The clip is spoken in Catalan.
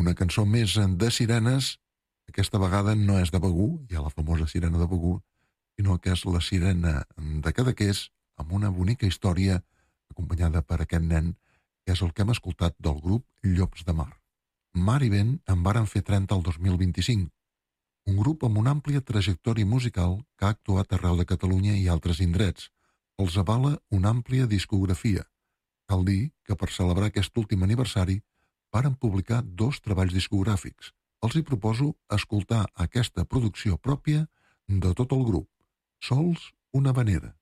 una cançó més de sirenes. Aquesta vegada no és de Begur, hi ha la famosa sirena de Begur, sinó que és la sirena de Cadaqués, amb una bonica història acompanyada per aquest nen, que és el que hem escoltat del grup Llops de Mar. Mar i Vent en varen fer 30 el 2025, un grup amb una àmplia trajectòria musical que ha actuat arreu de Catalunya i altres indrets. Els avala una àmplia discografia. Cal dir que per celebrar aquest últim aniversari varen publicar 2 treballs discogràfics. Els hi proposo escoltar aquesta producció pròpia de tot el grup, Sols una vanera.